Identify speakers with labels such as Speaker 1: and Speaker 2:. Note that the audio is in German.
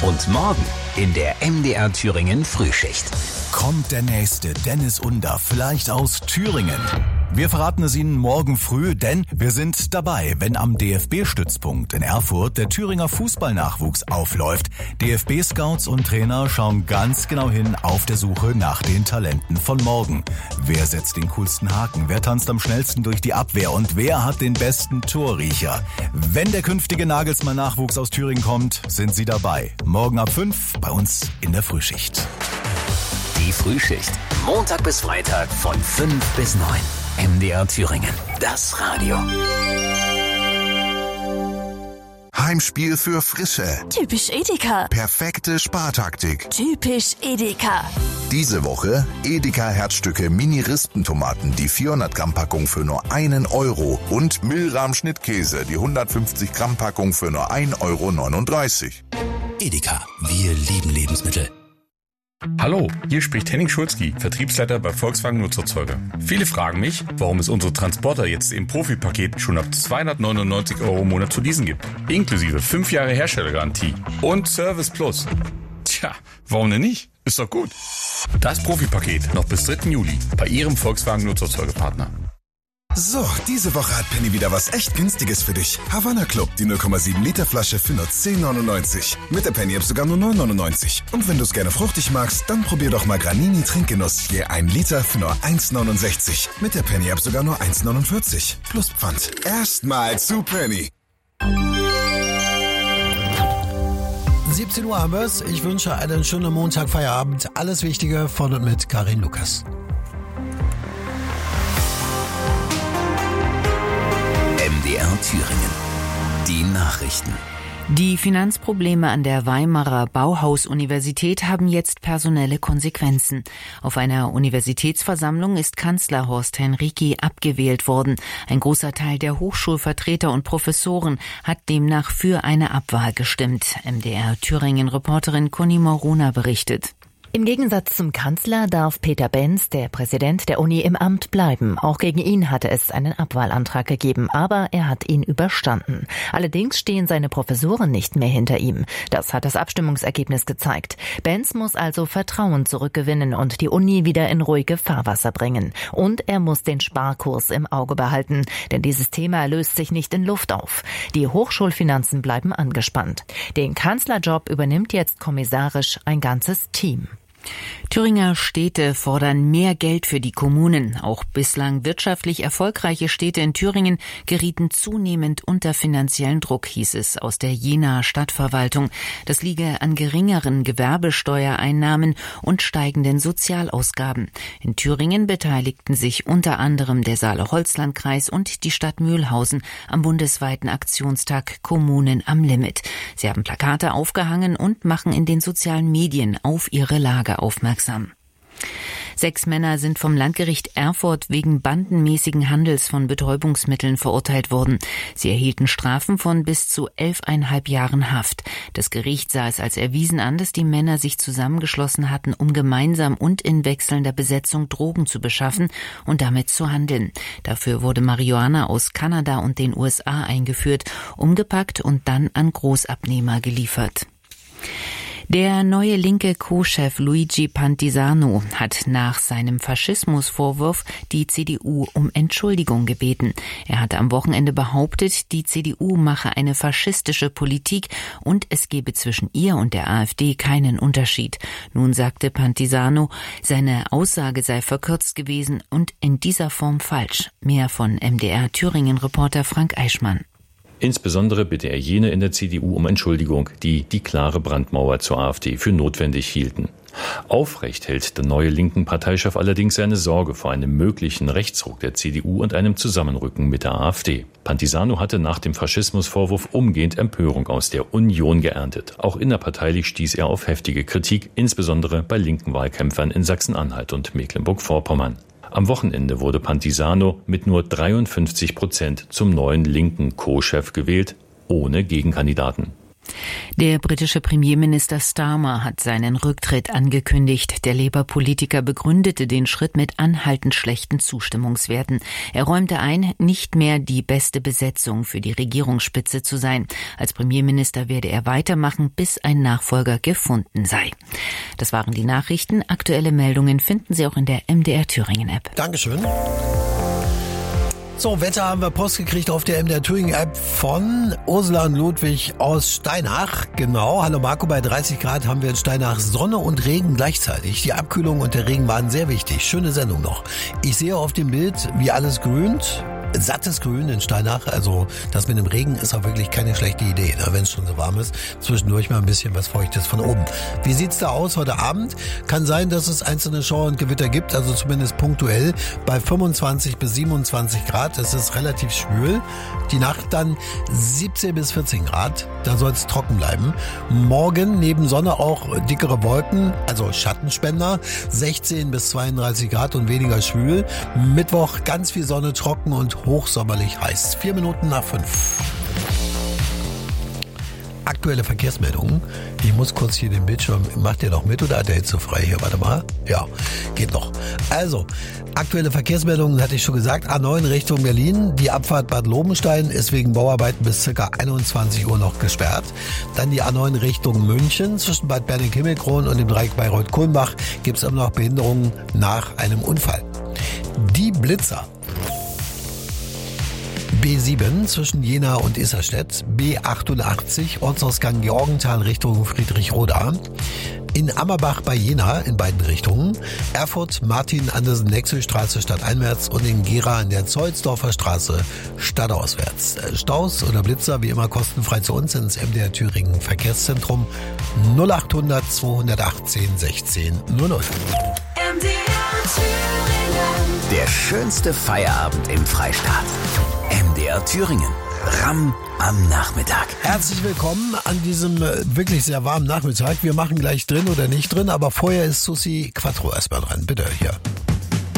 Speaker 1: Und morgen in der MDR Thüringen Frühschicht.
Speaker 2: Kommt der nächste Dennis Under, vielleicht aus Thüringen? Wir verraten es Ihnen morgen früh, denn wir sind dabei, wenn am DFB-Stützpunkt in Erfurt der Thüringer Fußballnachwuchs aufläuft. DFB-Scouts und Trainer schauen ganz genau hin auf der Suche nach den Talenten von morgen. Wer setzt den coolsten Haken? Wer tanzt am schnellsten durch die Abwehr? Und wer hat den besten Torriecher? Wenn der künftige Nagelsmann-Nachwuchs aus Thüringen kommt, sind Sie dabei. Morgen ab 5 bei uns in der Frühschicht.
Speaker 1: Die Frühschicht. Montag bis Freitag von 5 bis 9. MDR Thüringen. Das Radio.
Speaker 3: Heimspiel für Frische.
Speaker 4: Typisch Edeka.
Speaker 3: Perfekte Spartaktik.
Speaker 4: Typisch Edeka.
Speaker 3: Diese Woche Edeka Herzstücke Mini-Rispentomaten, die 400 Gramm Packung für nur 1 Euro und Milram Schnittkäse, die 150 Gramm Packung für nur 1,39 Euro.
Speaker 2: Edeka, wir lieben Lebensmittel.
Speaker 5: Hallo, hier spricht Henning Schulzki, Vertriebsleiter bei Volkswagen Nutzerzeuger. Viele fragen mich, warum es unsere Transporter jetzt im Profipaket schon ab 299 € im Monat zu leasen gibt. Inklusive 5 Jahre Herstellergarantie und Service Plus. Tja, warum denn nicht? Ist doch gut. Das Profipaket noch bis 3. Juli bei Ihrem Volkswagen Nutzerzeugerpartner.
Speaker 6: So, diese Woche hat Penny wieder was echt Günstiges für dich. Havanna Club, die 0,7 Liter Flasche für nur 10,99. Mit der Penny-App sogar nur 9,99. Und wenn du es gerne fruchtig magst, dann probier doch mal Granini Trinkgenuss. Je 1 Liter für nur 1,69. Mit der Penny-App sogar nur 1,49. Plus Pfand. Erstmal zu Penny.
Speaker 7: 17 Uhr haben wir es. Ich wünsche einen schönen Montagfeierabend. Alles Wichtige von und mit Karin Lukas.
Speaker 1: MDR Thüringen. Die Nachrichten.
Speaker 8: Die Finanzprobleme an der Weimarer Bauhaus-Universität haben jetzt personelle Konsequenzen. Auf einer Universitätsversammlung ist Kanzler Horst Henrici abgewählt worden. Ein großer Teil der Hochschulvertreter und Professoren hat demnach für eine Abwahl gestimmt. MDR Thüringen-Reporterin Conny Morona berichtet.
Speaker 9: Im Gegensatz zum Kanzler darf Peter Benz, der Präsident der Uni, im Amt bleiben. Auch gegen ihn hatte es einen Abwahlantrag gegeben, aber er hat ihn überstanden. Allerdings stehen seine Professoren nicht mehr hinter ihm. Das hat das Abstimmungsergebnis gezeigt. Benz muss also Vertrauen zurückgewinnen und die Uni wieder in ruhige Fahrwasser bringen. Und er muss den Sparkurs im Auge behalten, denn dieses Thema löst sich nicht in Luft auf. Die Hochschulfinanzen bleiben angespannt. Den Kanzlerjob übernimmt jetzt kommissarisch ein ganzes Team.
Speaker 8: Thüringer Städte fordern mehr Geld für die Kommunen. Auch bislang wirtschaftlich erfolgreiche Städte in Thüringen gerieten zunehmend unter finanziellen Druck, hieß es aus der Jenaer Stadtverwaltung. Das liege an geringeren Gewerbesteuereinnahmen und steigenden Sozialausgaben. In Thüringen beteiligten sich unter anderem der Saale-Holzland-Kreis und die Stadt Mühlhausen am bundesweiten Aktionstag Kommunen am Limit. Sie haben Plakate aufgehangen und machen in den sozialen Medien auf ihre Lage aufmerksam. 6 Männer sind vom Landgericht Erfurt wegen bandenmäßigen Handels von Betäubungsmitteln verurteilt worden. Sie erhielten Strafen von bis zu 11,5 Jahren Haft. Das Gericht sah es als erwiesen an, dass die Männer sich zusammengeschlossen hatten, um gemeinsam und in wechselnder Besetzung Drogen zu beschaffen und damit zu handeln. Dafür wurde Marihuana aus Kanada und den USA eingeführt, umgepackt und dann an Großabnehmer geliefert. Der neue linke Co-Chef Luigi Pantisano hat nach seinem Faschismusvorwurf die CDU um Entschuldigung gebeten. Er hatte am Wochenende behauptet, die CDU mache eine faschistische Politik und es gebe zwischen ihr und der AfD keinen Unterschied. Nun sagte Pantisano, seine Aussage sei verkürzt gewesen und in dieser Form falsch. Mehr von MDR Thüringen-Reporter Frank Eichmann.
Speaker 10: Insbesondere bitte er jene in der CDU um Entschuldigung, die die klare Brandmauer zur AfD für notwendig hielten. Aufrecht hält der neue linken Parteichef allerdings seine Sorge vor einem möglichen Rechtsruck der CDU und einem Zusammenrücken mit der AfD. Pantisano hatte nach dem Faschismusvorwurf umgehend Empörung aus der Union geerntet. Auch innerparteilich stieß er auf heftige Kritik, insbesondere bei linken Wahlkämpfern in Sachsen-Anhalt und Mecklenburg-Vorpommern. Am Wochenende wurde Pantisano mit nur 53% zum neuen linken Co-Chef gewählt, ohne Gegenkandidaten.
Speaker 8: Der britische Premierminister Starmer hat seinen Rücktritt angekündigt. Der Labour-Politiker begründete den Schritt mit anhaltend schlechten Zustimmungswerten. Er räumte ein, nicht mehr die beste Besetzung für die Regierungsspitze zu sein. Als Premierminister werde er weitermachen, bis ein Nachfolger gefunden sei. Das waren die Nachrichten. Aktuelle Meldungen finden Sie auch in der MDR Thüringen App.
Speaker 7: Dankeschön. So, Wetter haben wir Post gekriegt auf der MDR Thüringen App von Ursula und Ludwig aus Steinach. Genau, hallo Marco, bei 30 Grad haben wir in Steinach Sonne und Regen gleichzeitig. Die Abkühlung und der Regen waren sehr wichtig. Schöne Sendung noch. Ich sehe auf dem Bild, wie alles grünt. Sattes Grün in Steinach, also das mit dem Regen ist auch wirklich keine schlechte Idee, ne, wenn es schon so warm ist. Zwischendurch mal ein bisschen was Feuchtes von oben. Wie sieht's da aus heute Abend? Kann sein, dass es einzelne Schauer und Gewitter gibt, also zumindest punktuell bei 25 bis 27 Grad. Es ist relativ schwül. Die Nacht dann 17 bis 14 Grad, da soll es trocken bleiben. Morgen neben Sonne auch dickere Wolken, also Schattenspender, 16 bis 32 Grad und weniger schwül. Mittwoch ganz viel Sonne, trocken und hochsommerlich heiß. 4 Minuten nach 5. Aktuelle Verkehrsmeldungen. Ich muss kurz hier den Bildschirm, macht ihr noch mit oder hat er jetzt so frei hier? Warte mal. Ja, geht noch. Also, aktuelle Verkehrsmeldungen hatte ich schon gesagt. A9 Richtung Berlin. Die Abfahrt Bad Lobenstein ist wegen Bauarbeiten bis ca. 21 Uhr noch gesperrt. Dann die A9 Richtung München. Zwischen Bad Berning-Himmelkron und dem Dreieck Bayreuth-Kulmbach gibt es immer noch Behinderungen nach einem Unfall. Die Blitzer. B7 zwischen Jena und Isarstedt, B88 Ortsausgang Georgenthal Richtung Friedrichroda, in Ammerbach bei Jena in beiden Richtungen, Erfurt Martin-Andersen-Nexel-Straße stadteinwärts und in Gera in der Zollsdorfer Straße stadtauswärts. Staus oder Blitzer wie immer kostenfrei zu uns ins MDR Thüringen Verkehrszentrum 0800 218 16 00.
Speaker 1: Der schönste Feierabend im Freistaat. MDR Thüringen. Ramm am Nachmittag.
Speaker 7: Herzlich willkommen an diesem wirklich sehr warmen Nachmittag. Wir machen gleich drin oder nicht drin, aber vorher ist Susi Quattro erstmal dran. Bitte, hier.